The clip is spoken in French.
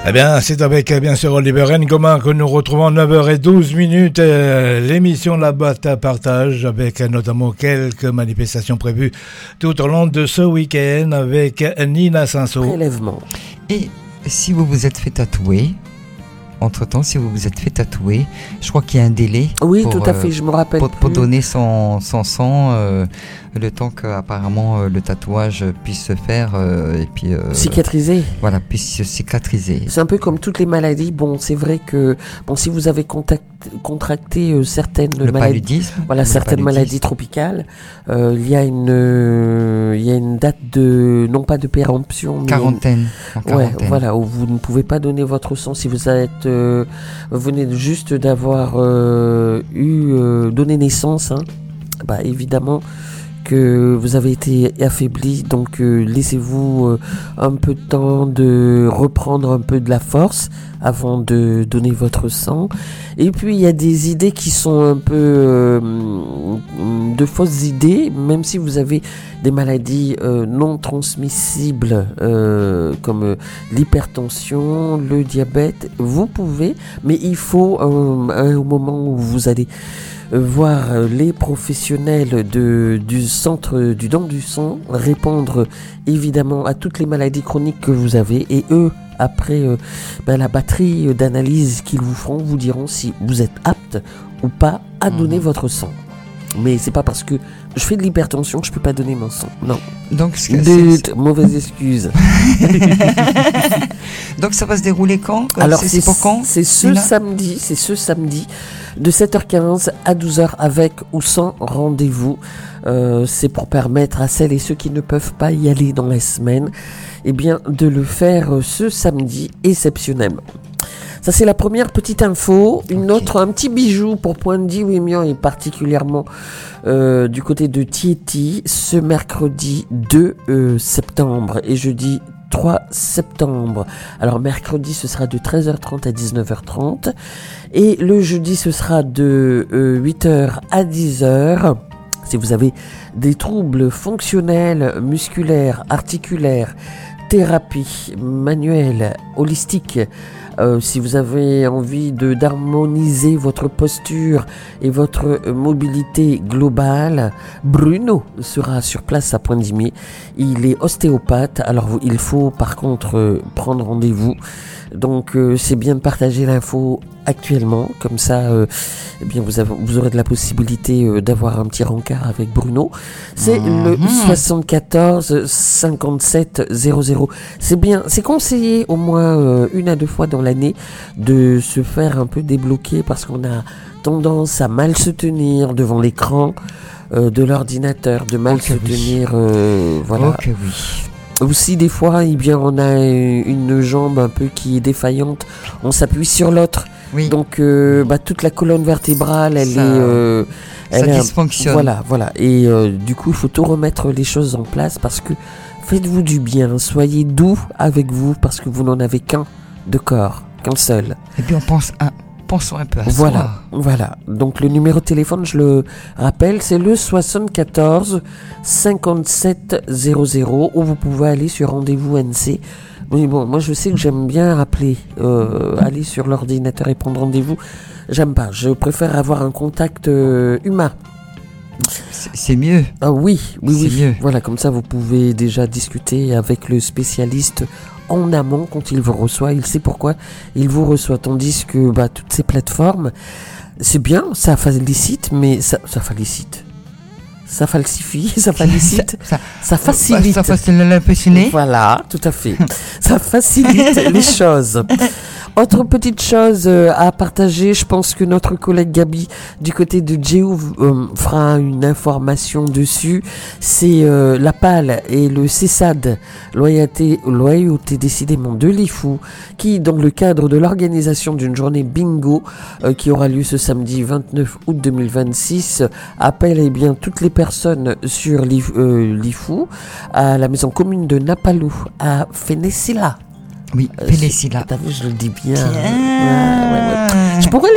Eh bien, c'est avec, bien sûr, Oliver Ngoma que nous retrouvons 9h12 l'émission La Boîte à Partage, avec notamment quelques manifestations prévues tout au long de ce week-end avec Nina Sanso. Prélèvement. Et si vous vous êtes fait tatouer, entre-temps, si vous vous êtes fait tatouer, je crois qu'il y a un délai. Oui, tout à fait, je me rappelle. Pour donner son sang, le temps qu'apparemment le tatouage puisse se faire et puis cicatriser. Voilà, puisse se cicatriser. C'est un peu comme toutes les maladies. Bon, c'est vrai que si vous avez contracté certaines maladies, certaines maladies tropicales, il y a une date de non pas de péremption, mais quarantaine. Ouais, voilà, où vous ne pouvez pas donner votre sang si vous êtes venez juste d'avoir donné naissance. Bah évidemment que vous avez été affaibli, donc laissez-vous un peu de temps de reprendre un peu de la force avant de donner votre sang. Et puis il y a des idées qui sont un peu de fausses idées, même si vous avez des maladies non transmissibles comme l'hypertension, le diabète, vous pouvez, mais il faut un moment où vous allez voir les professionnels du centre du don du sang répondre évidemment à toutes les maladies chroniques que vous avez, et eux après la batterie d'analyses qu'ils vous feront vous diront si vous êtes apte ou pas à donner votre sang. Mais c'est pas parce que je fais de l'hypertension que je peux pas donner mon sang. Non. Donc mauvaise excuse. Donc ça va se dérouler quand? Alors c'est pour quand? C'est ce samedi de 7h15 à 12h avec ou sans rendez-vous. C'est pour permettre à celles et ceux qui ne peuvent pas y aller dans la semaine, de le faire ce samedi exceptionnellement. Ça, c'est la première petite info. Une autre, un petit bijou pour Pointe-Di Wémian et particulièrement du côté de Thiéty, ce mercredi 2 septembre et jeudi 3 septembre. Alors mercredi ce sera de 13h30 à 19h30 et le jeudi ce sera de 8h à 10h. Si vous avez des troubles fonctionnels, musculaires, articulaires, thérapie manuelle, holistique, si vous avez envie d'harmoniser votre posture et votre mobilité globale, Bruno sera sur place à Pointe-Dimier. Il est ostéopathe, alors il faut par contre prendre rendez-vous. Donc c'est bien de partager l'info actuellement, comme ça vous aurez de la possibilité d'avoir un petit rencard avec Bruno. C'est le 74 57 00. C'est bien, c'est conseillé au moins 1 à 2 fois dans l'année de se faire un peu débloquer parce qu'on a tendance à mal se tenir devant l'écran de l'ordinateur, de mal se tenir voilà. Ok, oui. Aussi des fois on a une jambe un peu qui est défaillante, on s'appuie sur l'autre. Oui. Donc toute la colonne vertébrale ça dysfonctionne. Voilà et du coup il faut tout remettre les choses en place parce que faites-vous du bien, soyez doux avec vous parce que vous n'en avez qu'un de corps, qu'un seul. Et puis pensons un peu à soi. Voilà. Donc le numéro de téléphone, je le rappelle, c'est le 74 57 00 où vous pouvez aller sur Rendez-vous NC. Oui, bon, moi je sais que j'aime bien appeler, aller sur l'ordinateur et prendre rendez-vous. J'aime pas, je préfère avoir un contact humain. C'est mieux. Ah oui. Mieux. Voilà, comme ça vous pouvez déjà discuter avec le spécialiste en amont quand il vous reçoit, il sait pourquoi il vous reçoit, tandis que toutes ces plateformes, c'est bien, ça félicite, mais ça félicite. Ça falsifie, ça félicite, ça facilite. Ça facilite l'impressionné. Voilà, tout à fait. Ça facilite les choses. Autre petite chose à partager, je pense que notre collègue Gabi du côté de Jéhu fera une information dessus. C'est la PAL et le CESAD, loyauté décidément de l'IFU, qui dans le cadre de l'organisation d'une journée bingo qui aura lieu ce samedi 29 août 2026, appelle toutes les personnes sur l'IFU à la maison commune de Napalou à Fénécila. Oui, Fénécila. T'as vu, je le dis bien. Tiens. Ouais. Je pourrais